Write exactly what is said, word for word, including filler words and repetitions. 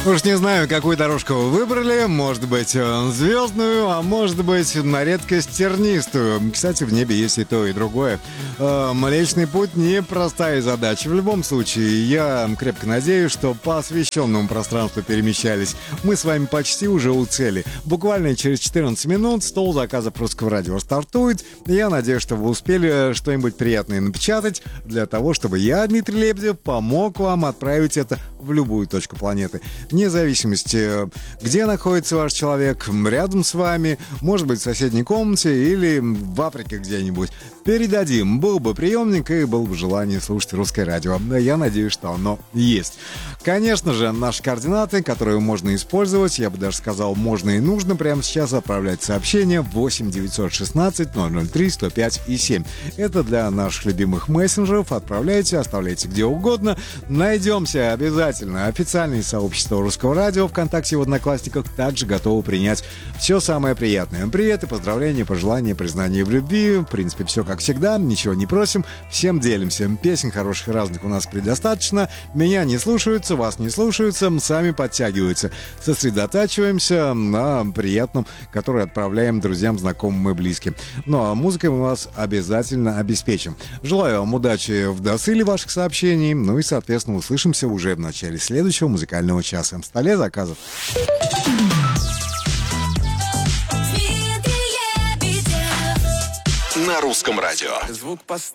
Уж не знаю, какую дорожку вы выбрали. Может быть, звездную, а может быть, на редкость тернистую. Кстати, в небе есть и то, и другое. Млечный путь — непростая задача. В любом случае, я крепко надеюсь, что по освещенному пространству перемещались мы с вами почти уже у цели. Буквально через четырнадцать минут стол заказов Русского радио стартует. Я надеюсь, что вы успели что-нибудь приятное напечатать для того, чтобы я, Дмитрий Лебедев, помог вам отправить это в любую точку планеты. Вне зависимости, где находится ваш человек, рядом с вами, может быть, в соседней комнате или в Африке где-нибудь. Передадим. Был бы приемник и было бы желание слушать Русское радио. Я надеюсь, что оно есть. Конечно же, наши координаты, которые можно использовать, я бы даже сказал, можно и нужно прямо сейчас отправлять сообщение восемь девятьсот шестнадцать ноль ноль три сто пять и семь. Это для наших любимых мессенджеров. Отправляйте, оставляйте где угодно. Найдемся обязательно. Официальное сообщество Русского радио ВКонтакте в Одноклассниках также готово принять все самое приятное. Привет и поздравления, пожелания, признания в любви. В принципе, все как всегда. Ничего не просим. Всем делимся. Песен хороших и разных у нас предостаточно. Меня не слушаются, вас не слушаются. Сами подтягиваются. Сосредотачиваемся на приятном, который отправляем друзьям, знакомым и близким. Ну а музыкой мы вас обязательно обеспечим. Желаю вам удачи в досыле ваших сообщений. Ну и, соответственно, услышимся уже в начале следующего музыкального часа. В столе заказов. На Русском радио. Звук пост